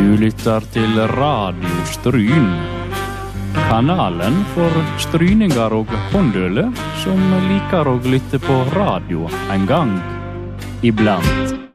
Du lytter til Radio Stryn. Kanalen for stryninger og håndøle som liker å lytte på radio en gang iblant.